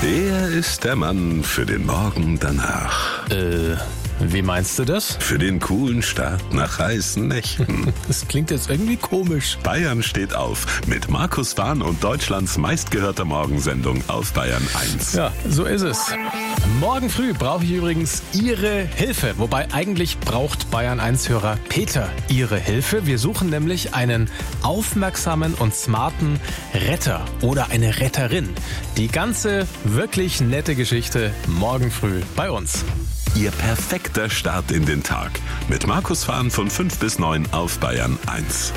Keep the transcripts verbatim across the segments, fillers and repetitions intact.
Er ist der Mann für den Morgen danach. Äh, wie meinst du das? Für den coolen Start nach heißen Nächten. Das klingt jetzt irgendwie komisch. Bayern steht auf mit Markus Wahn und Deutschlands meistgehörter Morgensendung auf Bayern eins. Ja, so ist es. Morgen früh brauche ich übrigens Ihre Hilfe. Wobei eigentlich braucht Bayern eins Hörer Peter Ihre Hilfe. Wir suchen nämlich einen aufmerksamen und smarten Retter oder eine Retterin. Die ganze wirklich nette Geschichte morgen früh bei uns. Ihr perfekter Start in den Tag. Mit Markus Wahn von fünf bis neun auf Bayern eins.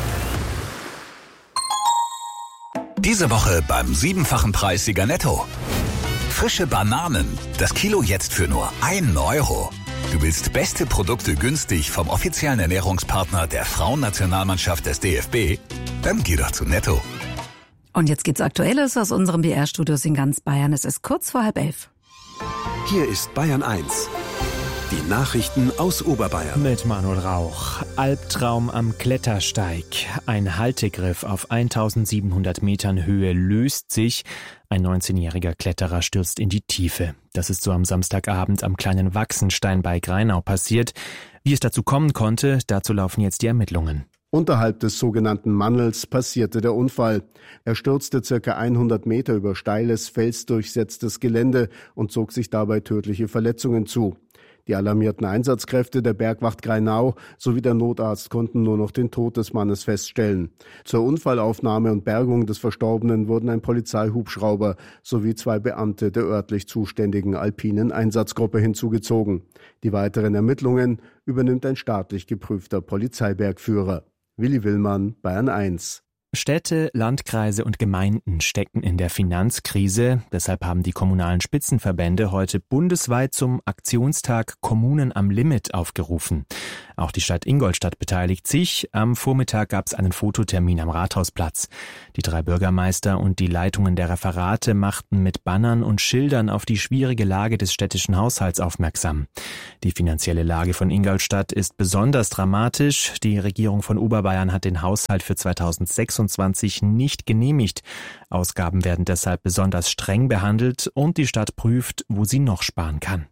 Diese Woche beim siebenfachen Preissieger Netto. Frische Bananen. Das Kilo jetzt für nur einen Euro. Du willst beste Produkte günstig vom offiziellen Ernährungspartner der Frauennationalmannschaft des D F B? Dann geh doch zu Netto. Und jetzt gibt's Aktuelles aus unserem B R-Studios in ganz Bayern. Es ist kurz vor halb elf. Hier ist Bayern eins. Die Nachrichten aus Oberbayern. Mit Manuel Rauch. Albtraum am Klettersteig. Ein Haltegriff auf eintausendsiebenhundert Metern Höhe löst sich. Ein neunzehnjähriger Kletterer stürzt in die Tiefe. Das ist so am Samstagabend am kleinen Wachsenstein bei Greinau passiert. Wie es dazu kommen konnte, dazu laufen jetzt die Ermittlungen. Unterhalb des sogenannten Mannels passierte der Unfall. Er stürzte circa hundert Meter über steiles, felsdurchsetztes Gelände und zog sich dabei tödliche Verletzungen zu. Die alarmierten Einsatzkräfte der Bergwacht Greinau sowie der Notarzt konnten nur noch den Tod des Mannes feststellen. Zur Unfallaufnahme und Bergung des Verstorbenen wurden ein Polizeihubschrauber sowie zwei Beamte der örtlich zuständigen alpinen Einsatzgruppe hinzugezogen. Die weiteren Ermittlungen übernimmt ein staatlich geprüfter Polizeibergführer. Willi Willmann, Bayern eins. Städte, Landkreise und Gemeinden stecken in der Finanzkrise. Deshalb haben die kommunalen Spitzenverbände heute bundesweit zum Aktionstag Kommunen am Limit aufgerufen. Auch die Stadt Ingolstadt beteiligt sich. Am Vormittag gab es einen Fototermin am Rathausplatz. Die drei Bürgermeister und die Leitungen der Referate machten mit Bannern und Schildern auf die schwierige Lage des städtischen Haushalts aufmerksam. Die finanzielle Lage von Ingolstadt ist besonders dramatisch. Die Regierung von Oberbayern hat den Haushalt für zweitausendsechsundzwanzig nicht genehmigt. Ausgaben werden deshalb besonders streng behandelt und die Stadt prüft, wo sie noch sparen kann.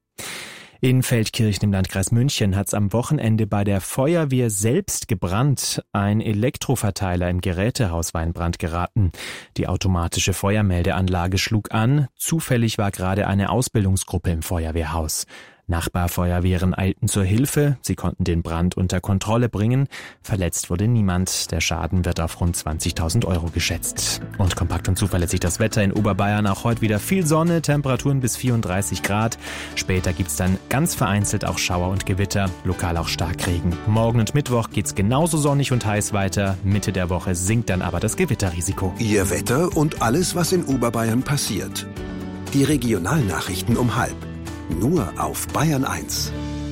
In Feldkirchen im Landkreis München hat es am Wochenende bei der Feuerwehr selbst gebrannt. Ein Elektroverteiler im Gerätehaus war in Brand geraten. Die automatische Feuermeldeanlage schlug an. Zufällig war gerade eine Ausbildungsgruppe im Feuerwehrhaus. Nachbarfeuerwehren eilten zur Hilfe. Sie konnten den Brand unter Kontrolle bringen. Verletzt wurde niemand. Der Schaden wird auf rund zwanzigtausend Euro geschätzt. Und kompakt und zuverlässig das Wetter in Oberbayern. Auch heute wieder viel Sonne, Temperaturen bis vierunddreißig Grad. Später gibt's dann ganz vereinzelt auch Schauer und Gewitter, lokal auch Starkregen. Morgen und Mittwoch geht's genauso sonnig und heiß weiter. Mitte der Woche sinkt dann aber das Gewitterrisiko. Ihr Wetter und alles, was in Oberbayern passiert. Die Regionalnachrichten um halb. Nur auf Bayern eins.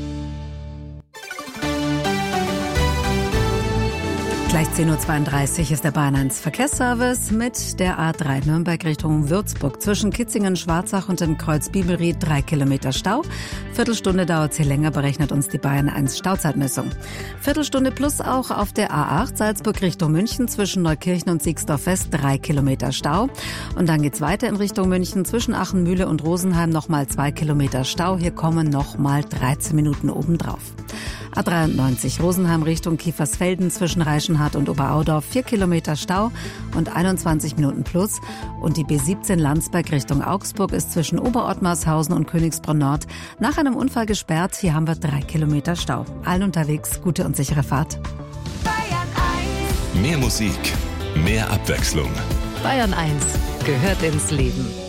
Gleich zehn Uhr zweiunddreißig ist der Bayern eins Verkehrsservice mit der A drei Nürnberg Richtung Würzburg. Zwischen Kitzingen, Schwarzach und dem Kreuz Bibelried drei Kilometer Stau. Viertelstunde dauert sie länger, berechnet uns die Bayern eins Stauzeitmessung. Viertelstunde plus auch auf der A acht Salzburg Richtung München zwischen Neukirchen und Siegsdorf West drei Kilometer Stau. Und dann geht's weiter in Richtung München zwischen Achenmühle und Rosenheim nochmal zwei Kilometer Stau. Hier kommen nochmal dreizehn Minuten obendrauf. A dreiundneunzig Rosenheim Richtung Kiefersfelden zwischen Reichenhall und Oberaudorf vier Kilometer Stau und einundzwanzig Minuten plus. Und die B siebzehn Landsberg Richtung Augsburg ist zwischen Oberottmarshausen und Königsbrunn Nord nach einem Unfall gesperrt. Hier haben wir drei Kilometer Stau. Allen unterwegs gute und sichere Fahrt. Bayern eins. Mehr Musik, mehr Abwechslung. Bayern eins gehört ins Leben.